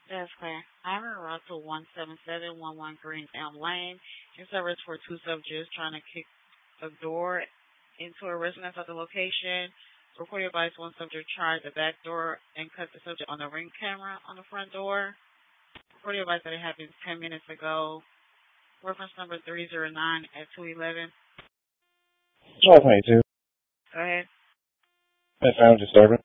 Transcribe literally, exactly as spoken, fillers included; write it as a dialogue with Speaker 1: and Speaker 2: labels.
Speaker 1: That's clear. I'm in Russell one seven seven one one Green Elm Lane. In service for two subjects trying to kick a door into a residence at the location. Report your advice one subject tried the back door and cut the subject on the ring camera on the front door. Report your advice that it happened ten minutes ago. Reference number three zero nine at two eleven.
Speaker 2: twelve twenty-two.
Speaker 1: Go ahead.
Speaker 2: That sound disturbing.